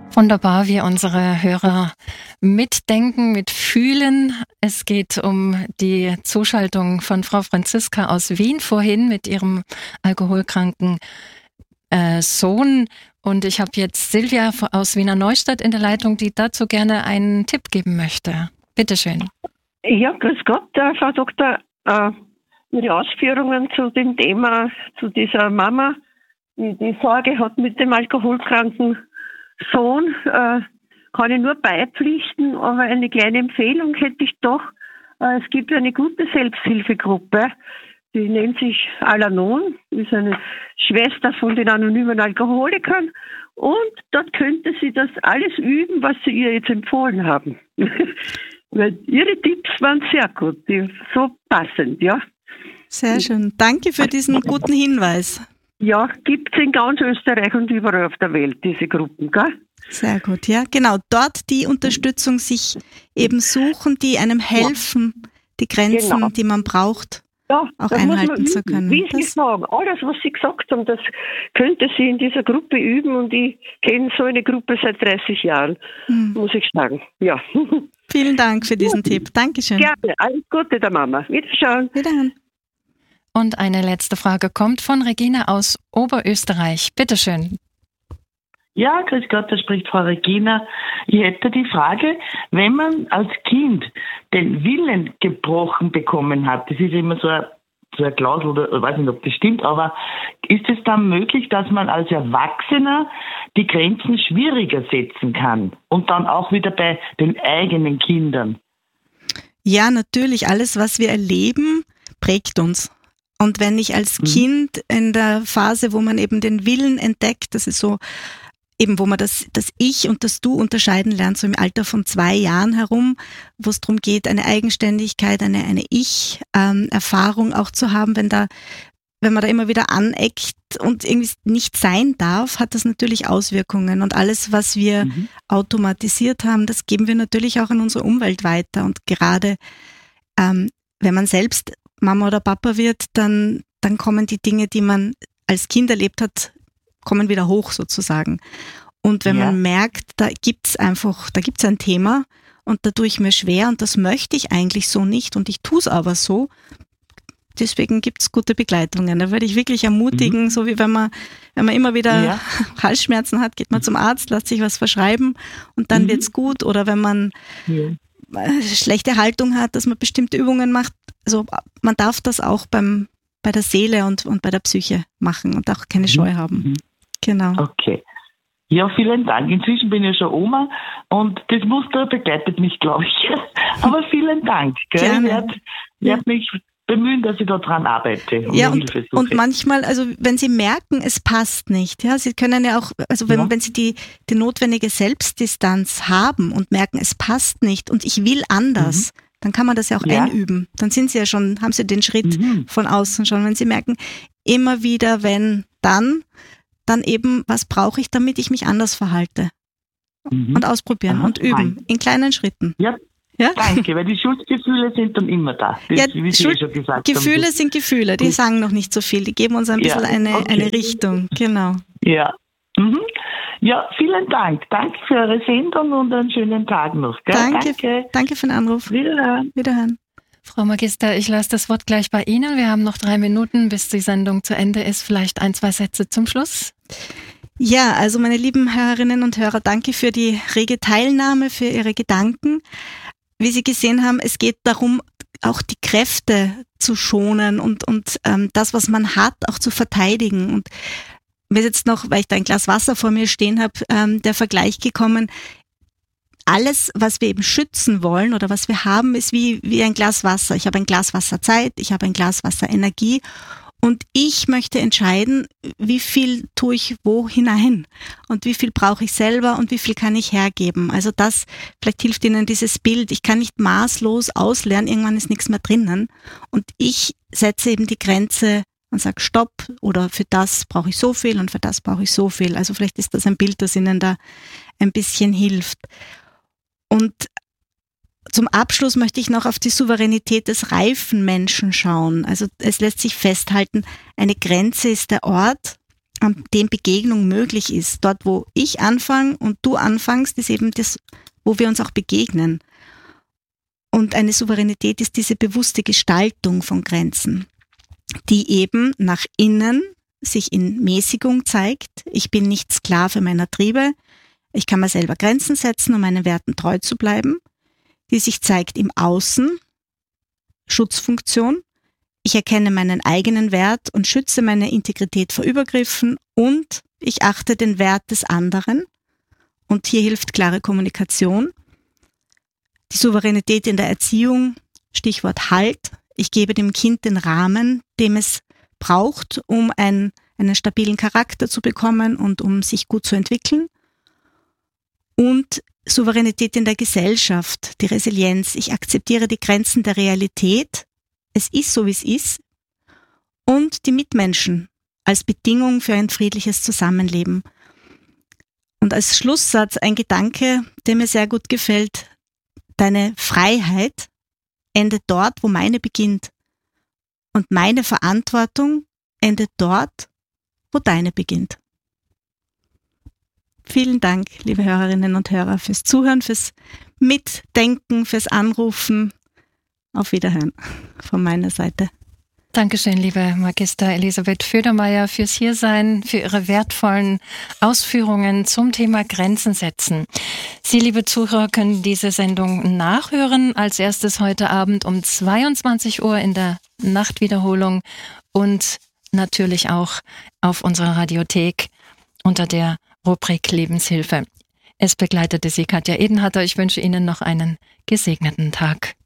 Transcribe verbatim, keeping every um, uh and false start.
Wunderbar, wie unsere Hörer mitdenken, mitfühlen. Es geht um die Zuschaltung von Frau Franziska aus Wien vorhin mit ihrem alkoholkranken äh, Sohn. Und ich habe jetzt Silvia aus Wiener Neustadt in der Leitung, die dazu gerne einen Tipp geben möchte. Bitte schön. Ja, grüß Gott, äh, Frau Doktor. Äh, Ihre Ausführungen zu dem Thema, zu dieser Mama, die die Sorge hat mit dem alkoholkranken Sohn, äh, kann ich nur beipflichten, aber eine kleine Empfehlung hätte ich doch. Äh, es gibt eine gute Selbsthilfegruppe, die nennt sich Al-Anon, ist eine Schwester von den anonymen Alkoholikern, und dort könnte sie das alles üben, was sie ihr jetzt empfohlen haben. Weil ihre Tipps waren sehr gut, die, so passend, ja. Sehr schön. Danke für diesen guten Hinweis. Ja, gibt es in ganz Österreich und überall auf der Welt, diese Gruppen, gell? Sehr gut, ja, genau. Dort die Unterstützung sich eben suchen, die einem helfen, die Grenzen, genau, die man braucht, ja, auch einhalten zu können. Wie Sie sagen, alles, was Sie gesagt haben, das könnte Sie in dieser Gruppe üben, und ich kenne so eine Gruppe seit dreißig Jahren, hm. muss ich sagen. Ja. Vielen Dank für diesen ja. Tipp. Dankeschön. Gerne. Alles Gute der Mama. Wiederschauen. Wiederhören. Und eine letzte Frage kommt von Regina aus Oberösterreich. Bitte schön. Ja, grüß Gott, da spricht Frau Regina. Ich hätte die Frage, wenn man als Kind den Willen gebrochen bekommen hat, das ist immer so ein, so ein Klausel, oder ich weiß nicht, ob das stimmt, aber ist es dann möglich, dass man als Erwachsener die Grenzen schwieriger setzen kann und dann auch wieder bei den eigenen Kindern? Ja, natürlich. Alles, was wir erleben, prägt uns. Und wenn ich als Kind in der Phase, wo man eben den Willen entdeckt, das ist so eben, wo man das, das Ich und das Du unterscheiden lernt, so im Alter von zwei Jahren herum, wo es darum geht, eine Eigenständigkeit, eine, eine Ich-Erfahrung auch zu haben, wenn da, wenn man da immer wieder aneckt und irgendwie nicht sein darf, hat das natürlich Auswirkungen. Und alles, was wir mhm. automatisiert haben, das geben wir natürlich auch in unsere Umwelt weiter. Und gerade, ähm, wenn man selbst Mama oder Papa wird, dann, dann kommen die Dinge, die man als Kind erlebt hat, kommen wieder hoch sozusagen. Und wenn ja. man merkt, da gibt's einfach, da gibt's ein Thema und da tue ich mir schwer und das möchte ich eigentlich so nicht und ich tue es aber so, deswegen gibt's gute Begleitungen. Da würde ich wirklich ermutigen, mhm. so wie wenn man, wenn man immer wieder ja. Halsschmerzen hat, geht man zum Arzt, lässt sich was verschreiben und dann mhm. wird's gut. Oder wenn man ja. schlechte Haltung hat, dass man bestimmte Übungen macht. Also man darf das auch beim, bei der Seele und, und bei der Psyche machen und auch keine Scheu haben. Mhm. Genau. Okay. Ja, vielen Dank. Inzwischen bin ich schon Oma und das Muster begleitet mich, glaube ich. Aber vielen Dank. Gell? Ich werde werd mich bemühen, dass ich da dran arbeite. Und ja, und, und manchmal, also wenn Sie merken, es passt nicht, ja, Sie können ja auch, also wenn, ja. wenn Sie die, die notwendige Selbstdistanz haben und merken, es passt nicht und ich will anders, mhm. dann kann man das ja auch ja. einüben. Dann sind Sie ja schon, haben Sie den Schritt mhm. von außen schon. Wenn Sie merken, immer wieder, wenn, dann, dann eben, was brauche ich, damit ich mich anders verhalte? Mhm. Und ausprobieren Aha, und üben, nein. in kleinen Schritten. Ja. Ja? Danke, weil die Schuldgefühle sind dann immer da. Das, ja, wie Sie Schuld- schon gesagt Gefühle haben. sind Gefühle, die Gut. sagen noch nicht so viel, die geben uns ein bisschen ja, eine, okay. eine Richtung. Genau. Ja. Mhm. Ja, vielen Dank. Danke für eure Sendung und einen schönen Tag noch. Gell? Danke, Danke. Danke für den Anruf. Wiederhören. Wiederhören. Frau Magister, ich lasse das Wort gleich bei Ihnen. Wir haben noch drei Minuten, bis die Sendung zu Ende ist. Vielleicht ein, zwei Sätze zum Schluss. Ja, also meine lieben Hörerinnen und Hörer, danke für die rege Teilnahme, für Ihre Gedanken. Wie Sie gesehen haben, es geht darum, auch die Kräfte zu schonen und, und ähm, das, was man hat, auch zu verteidigen. Und mir ist jetzt noch, weil ich da ein Glas Wasser vor mir stehen habe, ähm, der Vergleich gekommen, alles, was wir eben schützen wollen oder was wir haben, ist wie, wie ein Glas Wasser. Ich habe ein Glas Wasser Zeit, ich habe ein Glas Wasser Energie. Und ich möchte entscheiden, wie viel tue ich wo hinein und wie viel brauche ich selber und wie viel kann ich hergeben. Also das, vielleicht hilft Ihnen dieses Bild. Ich kann nicht maßlos auslernen, irgendwann ist nichts mehr drinnen. Und ich setze eben die Grenze und sage Stopp oder für das brauche ich so viel und für das brauche ich so viel. Also vielleicht ist das ein Bild, das Ihnen da ein bisschen hilft. Und zum Abschluss möchte ich noch auf die Souveränität des reifen Menschen schauen. Also es lässt sich festhalten, eine Grenze ist der Ort, an dem Begegnung möglich ist. Dort, wo ich anfange und du anfängst, ist eben das, wo wir uns auch begegnen. Und eine Souveränität ist diese bewusste Gestaltung von Grenzen, die eben nach innen sich in Mäßigung zeigt. Ich bin nicht Sklave meiner Triebe. Ich kann mir selber Grenzen setzen, um meinen Werten treu zu bleiben. Die sich zeigt im Außen, Schutzfunktion. Ich erkenne meinen eigenen Wert und schütze meine Integrität vor Übergriffen und ich achte den Wert des anderen. Und hier hilft klare Kommunikation. Die Souveränität in der Erziehung, Stichwort Halt. Ich gebe dem Kind den Rahmen, den es braucht, um ein, einen stabilen Charakter zu bekommen und um sich gut zu entwickeln. Und Souveränität in der Gesellschaft, die Resilienz. Ich akzeptiere die Grenzen der Realität. Es ist so, wie es ist. Und die Mitmenschen als Bedingung für ein friedliches Zusammenleben. Und als Schlusssatz ein Gedanke, der mir sehr gut gefällt. Deine Freiheit endet dort, wo meine beginnt. Und meine Verantwortung endet dort, wo deine beginnt. Vielen Dank, liebe Hörerinnen und Hörer, fürs Zuhören, fürs Mitdenken, fürs Anrufen. Auf Wiederhören von meiner Seite. Dankeschön, liebe Magister Elisabeth Födermeier, fürs Hiersein, für Ihre wertvollen Ausführungen zum Thema Grenzen setzen. Sie, liebe Zuhörer, können diese Sendung nachhören. Als erstes heute Abend um zweiundzwanzig Uhr in der Nachtwiederholung und natürlich auch auf unserer Radiothek unter der Rubrik Lebenshilfe. Es begleitete Sie Katja Edenharter. Ich wünsche Ihnen noch einen gesegneten Tag.